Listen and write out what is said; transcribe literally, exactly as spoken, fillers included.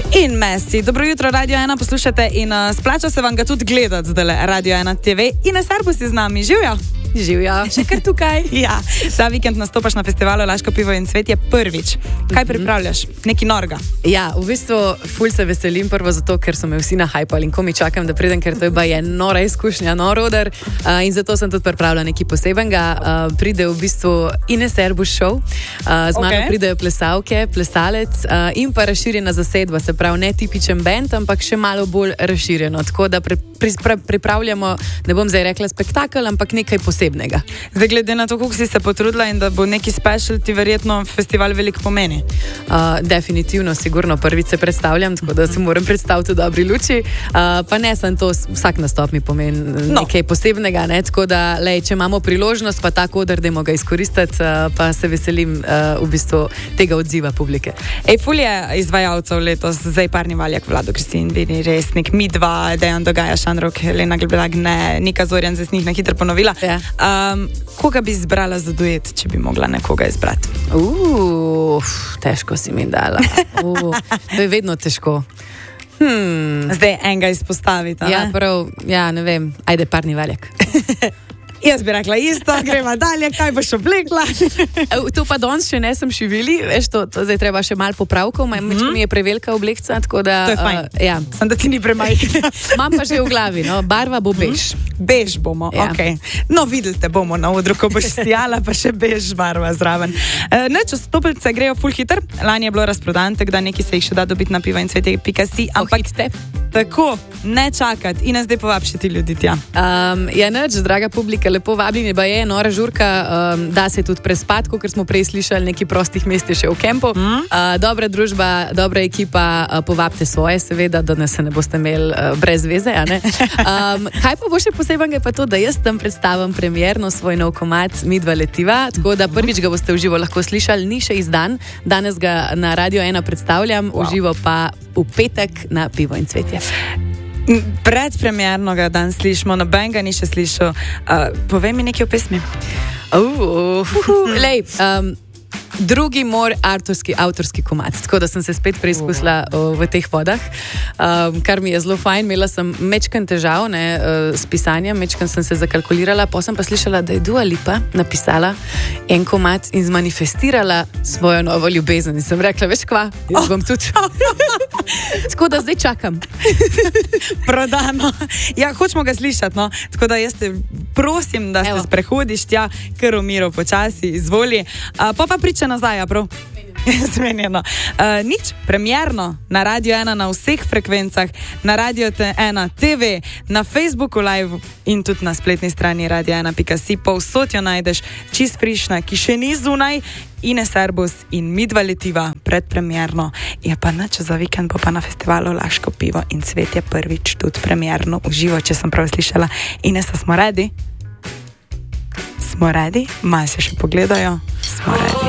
In Messi, dobro jutro, Radio ena poslušate in uh, splača se vam ga tudi gledati zdaj Radio ena T V. In na Serbu si z nami, živjo? Živjo, še kar tukaj. Ja, ta vikend nastopaš na festivalu Laško pivo in cvetje prvič. Kaj pripravljaš? Neki norga? Ja, v bistvu ful se veselim prvo zato, ker so me vsi nahajpali in ko mi čakam, da pridem, ker to je baje nora izkušnja, nor odar uh, in zato sem tudi pripravila nekaj posebenega. Uh, pride v bistvu Ines Erbus show, uh, z mano okay. pridejo plesalke, plesalec uh, in pa razširjena zasedba, se pravi ne tipičen band, ampak še malo bolj razširjeno. Tako da pri, pri, pri, pripravljamo, ne bom zdaj rekla spektakel, ampak nekaj posebnega. Posebnega. Zdaj, glede na to, kako si se potrudila in da bo neki special, ti verjetno festival veliko pomeni. Uh, definitivno, sigurno prvič se predstavljam, tako da se moram predstaviti v dobri luči. Uh, pa ne sem to, vsak nastop mi pomeni no. nekaj posebnega, ne? Tako da, lej, če imamo priložnost, pa tako odr, dajmo ga izkoristiti, uh, pa se veselim uh, v bistvu tega odziva publike. Ej, ful je izvajalcev letos, zdaj Parni Valjak, Vlado Kristin, Vini Resnik, mi dva, Dejan Dogaja, Šandrok, Helena Glbelag, ne, Nika Zorjan, zdaj sem jih na hitro ponovila. Ja. Um, koga bi izbrala za duet, če bi mogla nekoga izbrati? Uf, težko si mi dala. Uh, to je vedno težko. Hmm. Zdaj enega izpostaviti. Ja, prav, ja, ne vem. Ajde, Parni Valjak. Jaz bi rekla isto, greva dalje, kaj boš oblekla? To pa danes še ne sem šivili, veš, to, to zdaj treba še malo popravkov, mm-hmm. mi je prevelika oblekca, tako da... To je fajn, uh, ja. Sem da ti ni premajhna. Imam pa že v glavi, no, barva bo bež. Mm-hmm. Bež bomo, ja. okej. Okay. No, vidite bomo na odru, ko boš stijala, pa še bež barva zraven. Uh, ne, če stopilce grejo ful hiter, lani je bilo razprodan, tako da neki se jih še da dobiti na piva in cvetje pika si, ampak tako, ne čakati in zdaj povabši ti ljudi tja. Um, ja, neč, draga publika, lepo vabljeni, ba je nora žurka, um, da se tudi prespati, ker smo prej slišali neki prostih mest še v kempu. Mm. Uh, dobra družba, dobra ekipa, uh, povabite svoje, seveda, da ne se ne boste imeli uh, brez veze. A ne? Um, kaj pa bo še posebej, je pa to, da jaz tam predstavim premierno svoj nov komad Midva letiva, tako da prvič ga boste v živo lahko slišali, ni še izdan, danes ga na Radio ena predstavljam, wow. v živo pa v petek na Pivo in cvetje. Predpremierno ga dan slišimo, noben ga ni še slišal. Uh, povej mi nekaj o pesmi. Uh, uh, uh, lej, um, drugi mor avtorski, avtorski komad, tako da sem se spet preizkusila uh, v teh vodah, um, kar mi je zelo fajn. Imela sem mečken težav ne, uh, s pisanjem, mečken sem se zakalkulirala, pa sem pa slišala, da je Dua Lipa napisala en komad in zmanifestirala svojo novo ljubezen. In sem rekla, veš kva, jaz bom tudi. Tako da zdaj čakam. Prodano. Ja, hočemo ga slišati, no. Tako da jaz te prosim, da se sprehodiš tja, ker v miru počasi izvoli. Uh, pa pa priča nazaj, prav? Zmenjeno. Uh, nič, premierno na Radio ena na vseh frekvencah, na Radio ena T V, na Facebooku live in tudi na spletni strani radio ena pika si. Povsod jo najdeš, čist frišna, ki še ni zunaj. Ines Erbus in Midva letiva predpremierno. Je pa nič, za vikend bo pa na festivalu Laško pivo in cvetje prvič tudi premierno v živo, če sem prav slišala. Inesa, smo redi? Smo redi? Malo se še pogledajo. Smo redi.